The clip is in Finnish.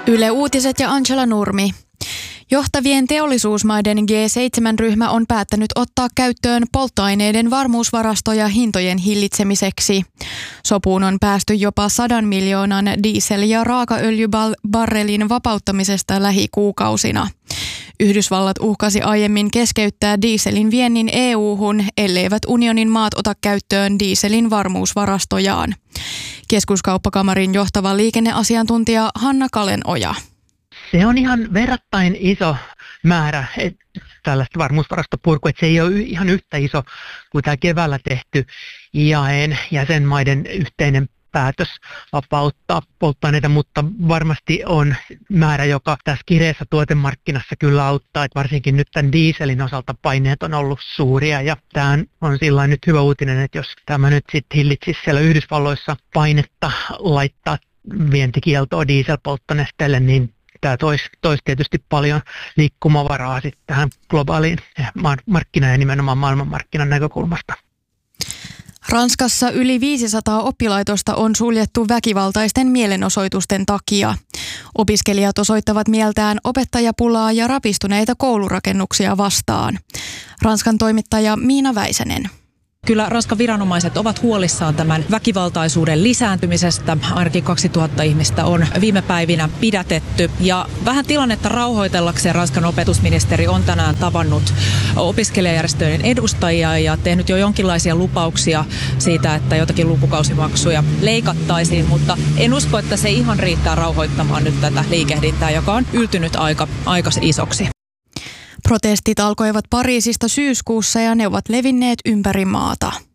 Yle Uutiset ja Angela Nurmi. Johtavien teollisuusmaiden G7-ryhmä on päättänyt ottaa käyttöön polttoaineiden varmuusvarastoja hintojen hillitsemiseksi. Sopuun on päästy jopa 100 miljoonan diesel- ja raakaöljybarrelin vapauttamisesta lähikuukausina. Yhdysvallat uhkasi aiemmin keskeyttää dieselin viennin EU-hun, elleivät unionin maat ota käyttöön dieselin varmuusvarastojaan. Keskuskauppakamarin johtava liikenneasiantuntija Hanna Kalenoja. Se on ihan verrattain iso määrä tällaista varmuusvarastopurkua, että se ei ole ihan yhtä iso kuin tämä keväällä tehty IAE:n jäsenmaiden yhteinen päätös vapauttaa polttoaineita, mutta varmasti on määrä, joka tässä kireässä tuotemarkkinassa kyllä auttaa, että varsinkin nyt tämän dieselin osalta paineet on ollut suuria ja tämä on sillä nyt hyvä uutinen, että jos tämä nyt sitten hillitsisi siellä Yhdysvalloissa painetta laittaa vientikieltoa dieselpolttonesteelle, niin tämä toisi tietysti paljon liikkumavaraa sitten tähän globaaliin markkinaan ja nimenomaan maailmanmarkkinan näkökulmasta. Ranskassa yli 500 oppilaitosta on suljettu väkivaltaisten mielenosoitusten takia. Opiskelijat osoittavat mieltään opettajapulaa ja rapistuneita koulurakennuksia vastaan. Ranskan toimittaja Miina Väisänen. Kyllä Ranskan viranomaiset ovat huolissaan tämän väkivaltaisuuden lisääntymisestä. Ainakin 2000 ihmistä on viime päivinä pidätetty. Ja vähän tilannetta rauhoitellakseen Ranskan opetusministeri on tänään tavannut opiskelijajärjestöjen edustajia ja tehnyt jo jonkinlaisia lupauksia siitä, että jotakin lukukausimaksuja leikattaisiin. Mutta en usko, että se ihan riittää rauhoittamaan nyt tätä liikehdintää, joka on yltynyt aika isoksi. Protestit alkoivat Pariisista syyskuussa ja ne ovat levinneet ympäri maata.